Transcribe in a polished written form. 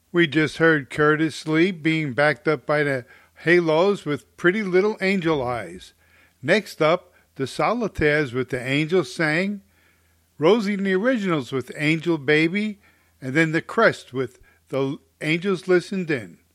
We just heard Curtis Lee being backed up by the Halos with Pretty Little Angel Eyes. Next up, the Solitaires with the Angels sang, Rosie and the Originals with Angel Baby, and then the Crest with The Angels Listened In.